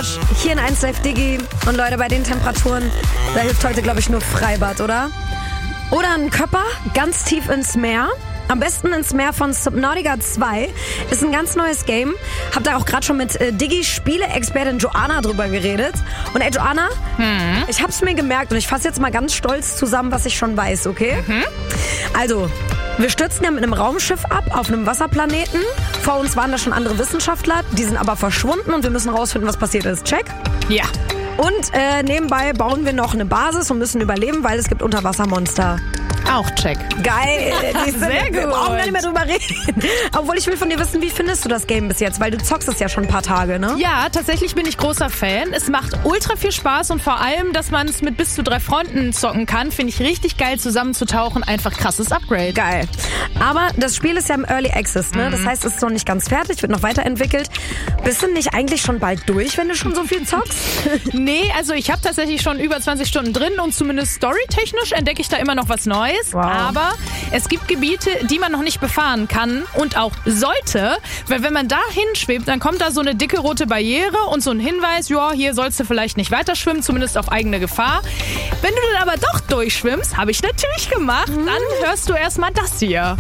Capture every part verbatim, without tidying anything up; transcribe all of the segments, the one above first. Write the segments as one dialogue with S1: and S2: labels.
S1: hier in eins Live Digi. Und Leute, bei den Temperaturen, da hilft heute, glaube ich, nur Freibad, oder? Oder ein Köpper, ganz tief ins Meer. Am besten ins Meer von Subnautica zwei. Ist ein ganz neues Game. Hab da auch gerade schon mit äh, Digi-Spiele-Expertin Joanna drüber geredet. Und ey, Joanna, hm. ich hab's mir gemerkt und ich fasse jetzt mal ganz stolz zusammen, was ich schon weiß, okay? Mhm. Also, wir stürzen ja mit einem Raumschiff ab auf einem Wasserplaneten. Vor uns waren da schon andere Wissenschaftler, die sind aber verschwunden und wir müssen rausfinden, was passiert ist. Check?
S2: Ja.
S1: Und äh, nebenbei bauen wir noch eine Basis und müssen überleben, weil es gibt Unterwassermonster.
S2: Auch check.
S1: Geil. Die sind,
S2: Sehr gut.
S1: Wir brauchen gar nicht mehr drüber reden. Obwohl, ich will von dir wissen, wie findest du das Game bis jetzt? Weil du zockst es ja schon ein paar Tage, ne?
S2: Ja, tatsächlich bin ich großer Fan. Es macht ultra viel Spaß und vor allem, dass man es mit bis zu drei Freunden zocken kann, finde ich richtig geil, zusammenzutauchen. Einfach krasses Upgrade.
S1: Geil. Aber das Spiel ist ja im Early Access, ne? Mhm. Das heißt, es ist noch nicht ganz fertig, wird noch weiterentwickelt. Bist du nicht eigentlich schon bald durch, wenn du schon so viel zockst?
S2: Nee, also ich habe tatsächlich schon über zwanzig Stunden drin und zumindest storytechnisch entdecke ich da immer noch was Neues.
S1: Wow.
S2: Aber es gibt Gebiete, die man noch nicht befahren kann und auch sollte, weil wenn man da hinschwebt, dann kommt da so eine dicke rote Barriere und so ein Hinweis, ja, hier sollst du vielleicht nicht weiter schwimmen, zumindest auf eigene Gefahr. Wenn du dann aber doch durchschwimmst, habe ich natürlich gemacht, mhm. dann hörst du erstmal das hier.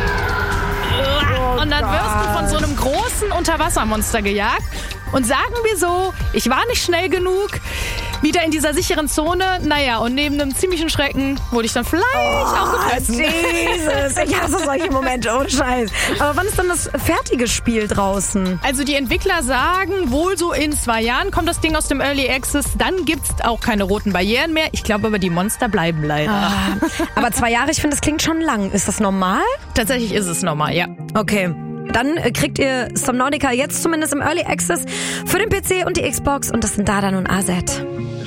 S1: Oh
S2: und dann
S1: Gott.
S2: wirst du von so einem großen Unterwassermonster gejagt. Und sagen wir so, ich war nicht schnell genug, wieder in dieser sicheren Zone. Naja, und neben einem ziemlichen Schrecken wurde ich dann vielleicht
S1: oh,
S2: auch gefressen.
S1: Jesus, ich hasse solche Momente, ohne Scheiß. Aber wann ist dann das fertige Spiel draußen?
S2: Also die Entwickler sagen, wohl so in zwei Jahren kommt das Ding aus dem Early Access. Dann gibt's auch keine roten Barrieren mehr. Ich glaube aber, die Monster bleiben leider.
S1: Ah, aber zwei Jahre, ich finde, das klingt schon lang. Ist das normal?
S2: Tatsächlich ist es normal, ja.
S1: Okay. Dann kriegt ihr Subnautica jetzt zumindest im Early Access für den P C und die Xbox und das sind Dardan und A Z.